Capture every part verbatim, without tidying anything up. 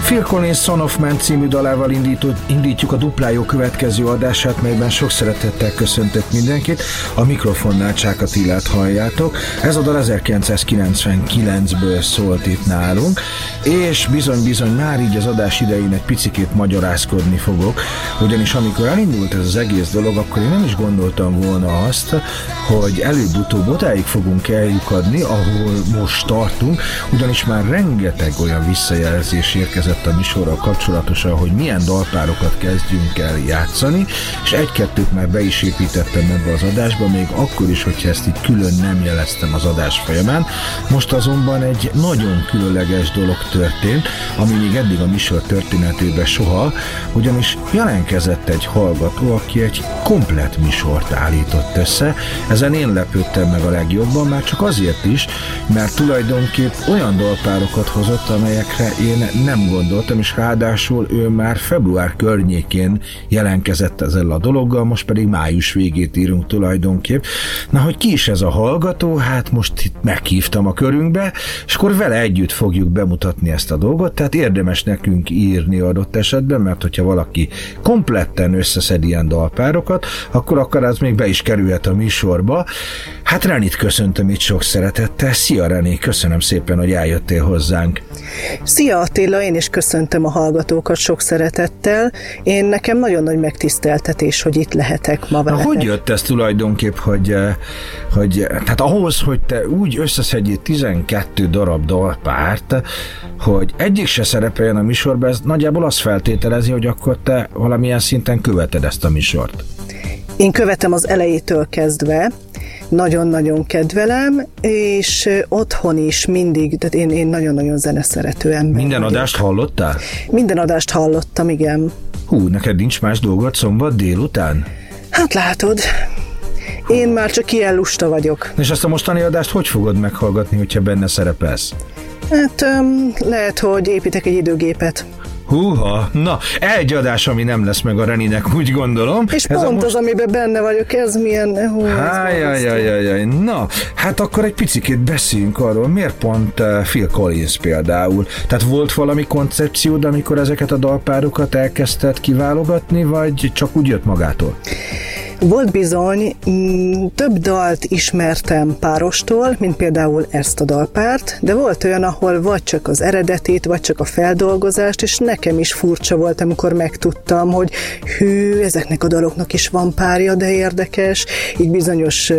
Phil Collins Son of Man című dalával indított, indítjuk a Duplájó következő adását, melyben sok szeretettel köszöntök mindenkit. A mikrofonnál Csák Attilát halljátok. Ez a dal ezerkilencszázkilencvenkilencből szólt itt nálunk, és bizony-bizony már így az adás idején egy picikét magyarázkodni fogok, ugyanis amikor elindult ez az egész dolog, akkor én nem is gondoltam volna azt, hogy előbb-utóbb odáig fogunk eljukadni, ahol most tartunk, ugyanis már rengeteg olyan visszajelzés érkezett a műsorral kapcsolatosan, hogy milyen dalpárokat kezdjünk el játszani, és egy-kettőt már be is építettem ebbe az adásba, még akkor is, hogyha ezt így külön nem jeleztem az adás folyamán. Most azonban egy nagyon különleges dolog történt, ami még eddig a műsor történetében soha, ugyanis jelentkezett egy hallgató, aki egy komplett műsort állított össze. Ezen én lepődtem meg a legjobban, már csak azért is, mert tulajdonképp olyan dalpárokat hozott, amelyekre én nem gondoltam, és ráadásul ő már február környékén jelentkezett ezzel a dologgal, most pedig május végét írunk tulajdonképp. Na, hogy ki is ez a hallgató? Hát most itt meghívtam a körünkbe, és akkor vele együtt fogjuk bemutatni ezt a dolgot, tehát érdemes nekünk írni adott esetben, mert hogyha valaki kompletten összeszed ilyen dalpárokat, akkor akár az még be is kerülhet a műsorba. Hát Renit köszöntöm itt sok szeretettel. Szia Reni, köszönöm szépen, hogy eljöttél hozzánk. Szia Attila, én is köszöntöm a hallgatókat sok szeretettel. Én nekem nagyon nagy megtiszteltetés, hogy itt lehetek ma veletek. Na, hogy jött ez tulajdonképp, hogy, hogy tehát ahhoz, hogy te úgy összeszedjél tizenkettő darab dalpárt, hogy egyik se szerepeljen a műsorban, ez nagyjából azt feltételezi, hogy akkor te valamilyen szinten követed ezt a műsort. Én követem az elejétől kezdve, nagyon-nagyon kedvelem, és otthon is mindig, tehát én, én nagyon-nagyon zeneszerető ember. Minden vagyok. adást hallottál? Minden adást hallottam, igen. Hú, neked nincs más dolgod szombat délután? Hát látod, én már csak ilyen lusta vagyok. És ezt a mostani adást hogy fogod meghallgatni, hogyha benne szerepelsz? Hát um, lehet, hogy építek egy időgépet. Húha, na, egy adás, ami nem lesz meg a Reninek, úgy gondolom. És ez pont most... az, amiben benne vagyok, ez milyen... Hú, Hájajajajaj, na, hát akkor egy picikét beszéljünk arról, miért pont uh, Phil Collins például? Tehát volt valami koncepciód, amikor ezeket a dalpárokat elkezdted kiválogatni, vagy csak úgy jött magától? Volt bizony, több dalt ismertem párostól, mint például ezt a dalpárt, de volt olyan, ahol vagy csak az eredetit, vagy csak a feldolgozást, és nekem is furcsa volt, amikor megtudtam, hogy hű, ezeknek a daloknak is van párja, de érdekes, így bizonyos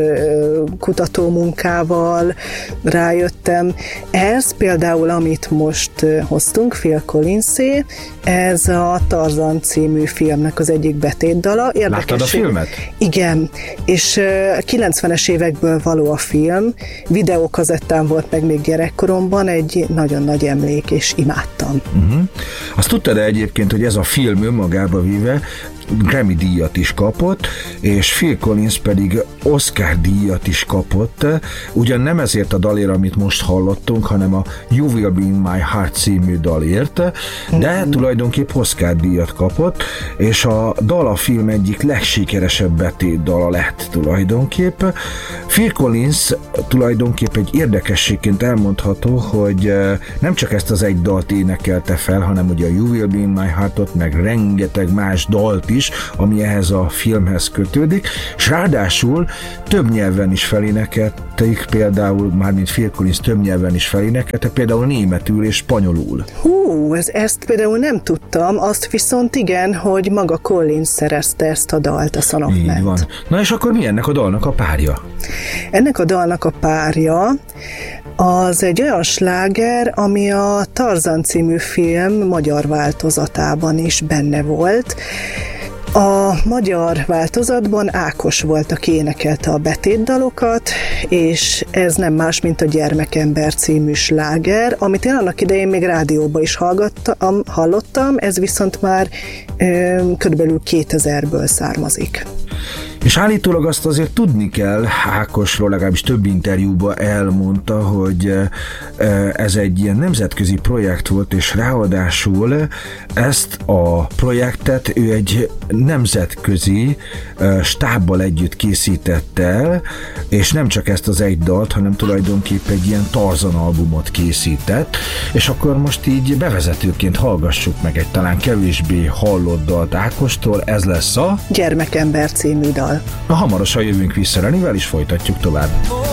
kutatómunkával rájöttem. Ez például, amit most hoztunk, Phil Collinsé, ez a Tarzan című filmnek az egyik betétdala. Láttad a filmet? Igen, és kilencvenes évekből való a film, videókazettán volt meg még gyerekkoromban, egy nagyon nagy emlék, és imádtam. Uh-huh. Azt tudtad-e egyébként, hogy ez a film önmagába véve Grammy díjat is kapott, és Phil Collins pedig Oscar díjat is kapott, ugyan nem ezért a dalért, amit most hallottunk, hanem a You Will Be In My Heart című dalért, de mm-hmm. tulajdonképp Oscar díjat kapott, és a dal a film egyik legsikeresebb betét dala lett tulajdonképp. Phil Collins tulajdonképp egy érdekességként elmondható, hogy nem csak ezt az egy dalt énekelte fel, hanem ugye a You Will Be In My Heartot, meg rengeteg más dalt is, ami ehhez a filmhez kötődik, és ráadásul több nyelven is felénekelték, például, mármint Phil Collins több nyelven is felénekelte, például németül és spanyolul. Hú, ez, ezt például nem tudtam, azt viszont igen, hogy maga Collins szerezte ezt a dalt, a Son of Man-t. Így van. Na és akkor mi ennek a dalnak a párja? Ennek a dalnak a párja az egy olyan sláger, ami a Tarzan című film magyar változatában is benne volt. A magyar változatban Ákos volt, aki énekelte a betétdalokat, és ez nem más, mint a Gyermekember című sláger, amit én annak idején még rádióban is hallgattam, hallottam, ez viszont már ö, körülbelül kétezerből származik. És állítólag azt azért tudni kell, Ákosról legalábbis több interjúban elmondta, hogy ez egy ilyen nemzetközi projekt volt, és ráadásul ezt a projektet ő egy nemzetközi stábbal együtt készítette el, és nem csak ezt az egy dalt, hanem tulajdonképp egy ilyen Tarzan albumot készített, és akkor most így bevezetőként hallgassuk meg egy talán kevésbé hallott dalt Ákostól, ez lesz a Gyermekember című dal. Na, hamarosan jövünk vissza Renivel, és folytatjuk tovább.